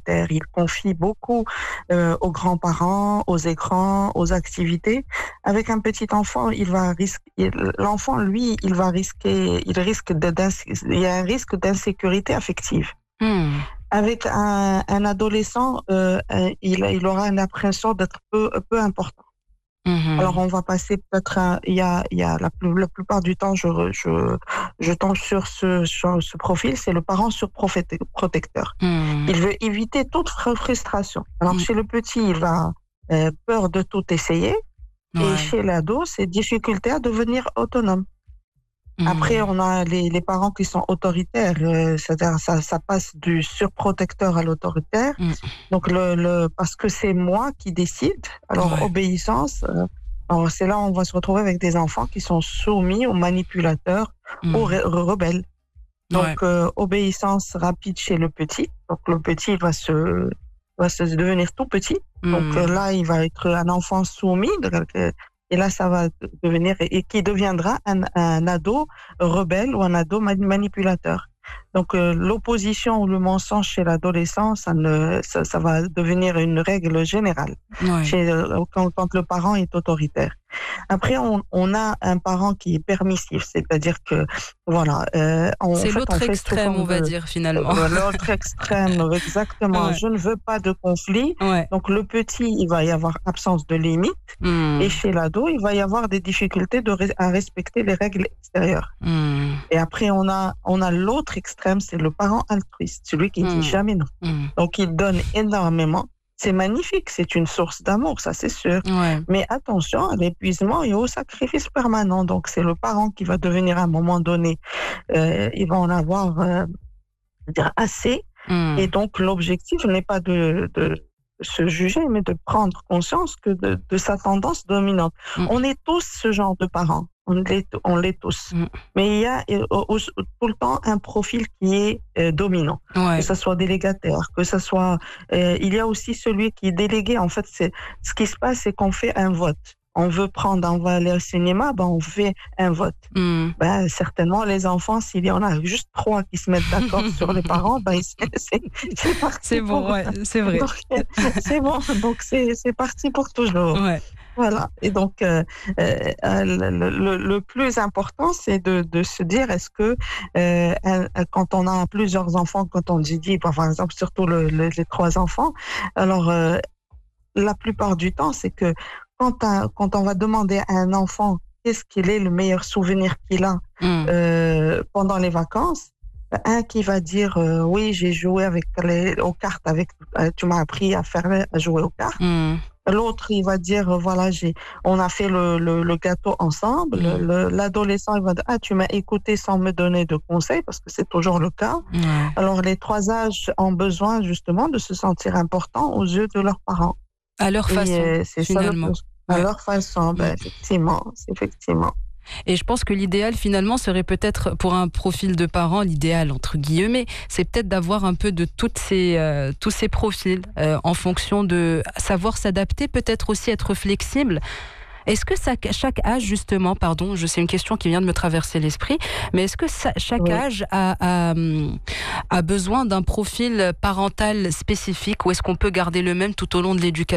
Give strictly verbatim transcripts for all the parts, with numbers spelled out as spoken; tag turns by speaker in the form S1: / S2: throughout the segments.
S1: autoritaire. Il confie beaucoup euh, aux grands-parents, aux écrans, aux activités. Avec un petit enfant, il va risquer, l'enfant, lui, il va risquer, il risque de, il y a un risque d'insécurité affective.
S2: Mmh.
S1: Avec un, un adolescent, euh, il, il aura une impression d'être peu, peu important.
S2: Mmh.
S1: Alors, on va passer peut-être un, il y a, il y a la, la plupart du temps, je, je, je tombe sur ce, sur ce profil, c'est le parent surprotecteur.
S2: Mmh.
S1: Il veut éviter toute frustration. Alors,
S2: Mmh.
S1: chez le petit, il a euh, peur de tout essayer.
S2: Ouais.
S1: Et chez l'ado, c'est difficulté à devenir autonome.
S2: Mmh.
S1: Après, on a les, les parents qui sont autoritaires, euh, c'est-à-dire ça, ça passe du surprotecteur à l'autoritaire.
S2: Mmh.
S1: Donc, le, le, parce que c'est moi qui décide, alors
S2: Ouais.
S1: obéissance, euh, alors c'est là où on va se retrouver avec des enfants qui sont soumis aux manipulateurs,
S2: Mmh.
S1: aux re- rebelles. Donc,
S2: Ouais.
S1: euh, obéissance rapide chez le petit. Donc, le petit va se, va se devenir tout petit. Donc
S2: Mmh.
S1: euh, là, il va être un enfant soumis. Donc, euh, et là, ça va devenir, et qui deviendra un, un ado rebelle ou un ado manipulateur. Donc, euh, l'opposition ou le mensonge chez l'adolescent, ça, ne, ça, ça va devenir une règle générale
S2: Ouais.
S1: chez, euh, quand, quand le parent est autoritaire. Après, on, on a un parent qui est permissif, c'est-à-dire que, voilà, euh, on,
S2: C'est
S1: en fait,
S2: l'autre
S1: on fait
S2: extrême, on va
S1: de,
S2: dire, finalement.
S1: euh, l'autre extrême, exactement.
S2: Ouais.
S1: Je ne veux pas de conflit.
S2: Ouais.
S1: Donc, le petit, il va y avoir absence de limite.
S2: Mmh.
S1: Et chez l'ado, il va y avoir des difficultés de, à respecter les règles extérieures.
S2: Mmh.
S1: Et après, on a, on a l'autre extrême, c'est le parent altruiste, celui qui ne
S2: Mmh.
S1: dit jamais non.
S2: Mmh.
S1: Donc, il donne énormément. C'est magnifique, c'est une source d'amour, ça c'est sûr.
S2: Ouais.
S1: Mais attention à l'épuisement et au sacrifice permanent. Donc, c'est le parent qui va devenir à un moment donné, euh, il va en avoir euh, dire assez.
S2: Mmh.
S1: Et donc, l'objectif n'est pas de, de se juger, mais de prendre conscience que de, de sa tendance dominante.
S2: Mmh.
S1: On est tous ce genre de parents. On l'est, on l'est tous.
S2: Mmh.
S1: Mais il y a euh, au, au, tout le temps un profil qui est euh, dominant.
S2: Ouais.
S1: Que ce soit délégataire, que ce soit... Euh, il y a aussi celui qui est délégué. En fait, c'est, ce qui se passe, c'est qu'on fait un vote. On veut prendre, on va aller au cinéma, ben on fait un vote.
S2: Mmh.
S1: Ben, certainement, les enfants, s'il y en a juste trois qui se mettent d'accord sur les parents, ben, c'est, c'est, c'est parti.
S2: C'est bon,
S1: pour...
S2: ouais, c'est vrai.
S1: Donc, c'est bon, donc c'est, c'est parti pour toujours.
S2: Ouais.
S1: Voilà. Et donc, euh, euh, le, le, le plus important, c'est de, de se dire, est-ce que euh, quand on a plusieurs enfants, quand on dit, par exemple, surtout le, le, les trois enfants, alors euh, la plupart du temps, c'est que quand, un, quand on va demander à un enfant qu'est-ce qu'il est le meilleur souvenir qu'il a
S2: Mmh.
S1: euh, pendant les vacances, un qui va dire euh, oui, j'ai joué avec les, aux cartes, avec, euh, tu m'as appris à faire à jouer aux cartes.
S2: Mmh.
S1: L'autre, il va dire, voilà, j'ai, on a fait le, le, le gâteau ensemble.
S2: Mmh.
S1: Le, l'adolescent, il va dire, ah, tu m'as écouté sans me donner de conseils, parce que c'est toujours le cas.
S2: Ouais.
S1: Alors, les trois âges ont besoin, justement, de se sentir importants aux yeux de leurs parents.
S2: À leur
S1: Et,
S2: façon,
S1: euh, c'est
S2: finalement.
S1: ça le, à
S2: Ouais.
S1: leur façon, ben,
S2: Mmh.
S1: effectivement, c'est effectivement.
S2: Et je pense que l'idéal, finalement, serait peut-être, pour un profil de parent, l'idéal, entre guillemets, c'est peut-être d'avoir un peu de toutes ces, euh, tous ces profils, euh, en fonction de savoir s'adapter, peut-être aussi être flexible. Est-ce que ça, chaque âge, justement, pardon, je sais une question qui vient de me traverser l'esprit, mais est-ce que ça, chaque
S1: Oui.
S2: âge a, a, a besoin d'un profil parental spécifique, ou est-ce qu'on peut garder le même tout au long de l'éducation ?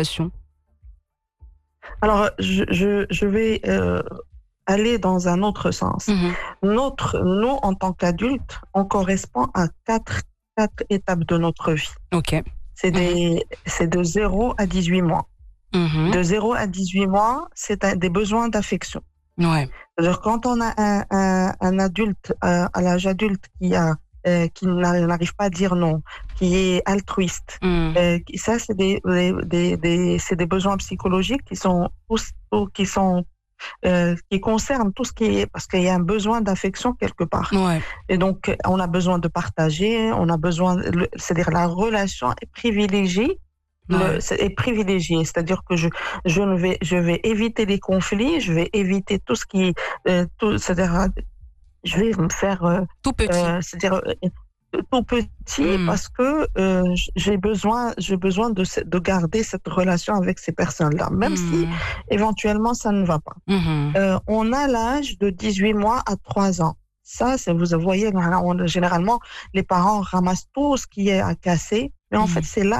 S1: Alors, je, je, je vais euh, aller dans un autre sens.
S2: Mmh.
S1: Notre, nous, en tant qu'adultes, on correspond à quatre, quatre étapes de notre vie.
S2: Ok.
S1: C'est, des, mmh. c'est de zéro à dix-huit mois.
S2: Mmh.
S1: De zéro à dix-huit mois, c'est un, des besoins d'affection.
S2: Ouais.
S1: C'est-à-dire, quand on a un, un, un adulte, euh, à l'âge adulte, qui a Euh, qui n'arrive pas à dire non, qui est altruiste.
S2: Mmh.
S1: Euh, ça, c'est des, des, des, des, c'est des besoins psychologiques qui sont, qui sont, euh, qui concernent tout ce qui est, parce qu'il y a un besoin d'affection quelque part.
S2: Ouais.
S1: Et donc, on a besoin de partager, on a besoin, c'est-à-dire la relation est privilégiée.
S2: Ouais.
S1: Le, c'est, est privilégié, c'est-à-dire que je, je ne vais, je vais éviter les conflits, je vais éviter tout ce qui, euh, tout, c'est-à-dire je vais me faire euh,
S2: tout petit,
S1: euh, c'est-à-dire euh, tout petit mmh. parce que euh, j'ai besoin, j'ai besoin de, de garder cette relation avec ces personnes-là, même mmh. si éventuellement ça ne va pas. Mmh. Euh, on a l'âge de dix-huit mois à trois ans. Ça, c'est, vous voyez, on, généralement, les parents ramassent tout ce qui est à casser, mais en mmh. fait, c'est là